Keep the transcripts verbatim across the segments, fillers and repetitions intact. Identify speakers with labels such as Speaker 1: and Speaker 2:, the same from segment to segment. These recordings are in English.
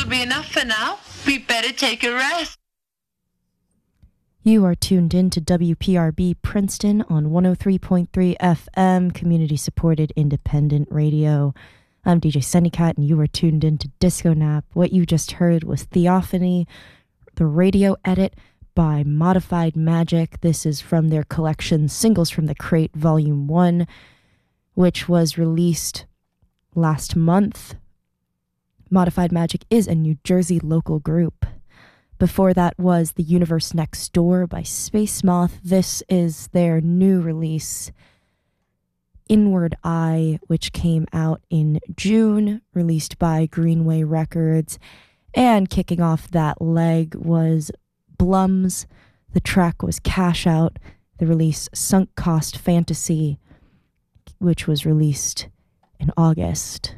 Speaker 1: be enough for now. We better take a rest.
Speaker 2: You are tuned in to W P R B Princeton on one oh three point three F M, community-supported independent radio. I'm D J Sunnycat, and you are tuned in to Disco Nap. What you just heard was Theophany, the radio edit by Modified Magic. This is from their collection Singles from the Crate Volume one, which was released last month. Modified Magic is a New Jersey local group. Before that was The Universe Next Door by Space Moth. This is their new release, Inward Eye, which came out in June, released by Greenway Records. And kicking off that leg was Blums. The track was Cash Out. The release Sunk Cost Fantasy, which was released in August.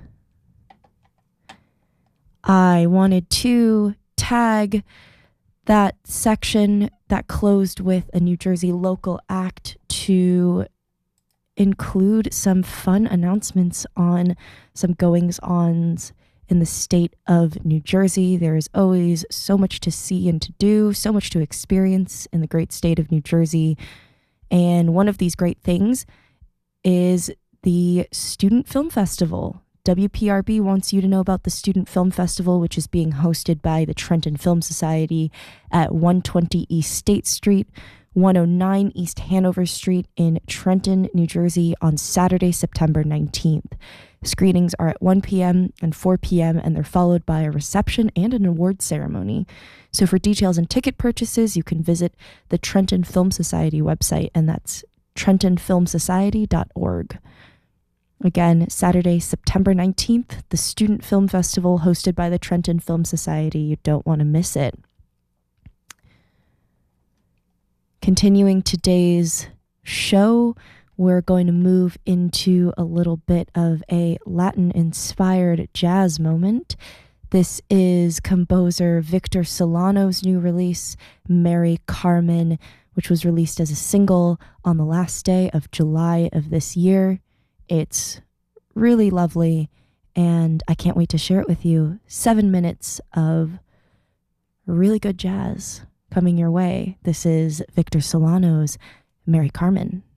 Speaker 2: I wanted to tag that section that closed with a New Jersey local act to include some fun announcements on some goings-ons in the state of New Jersey. There is always so much to see and to do, so much to experience in the great state of New Jersey. And one of these great things is the Student Film Festival. W P R B wants you to know about the Student Film Festival, which is being hosted by the Trenton Film Society at one twenty East State Street, one oh nine East Hanover Street in Trenton, New Jersey on Saturday, September nineteenth. Screenings are at one p.m. and four p.m. and they're followed by a reception and an award ceremony. So for details and ticket purchases, you can visit the Trenton Film Society website, and that's trenton film society dot org. Again, Saturday, September nineteenth, the Student Film Festival hosted by the Trenton Film Society. You don't want to miss it. Continuing today's show, we're going to move into a little bit of a Latin-inspired jazz moment. This is composer Victor Solano's new release, Mary Carmen, which was released as a single on the last day of July of this year. It's really lovely, and I can't wait to share it with you. Seven minutes of really good jazz coming your way. This is Victor Solano's Mary Carmen.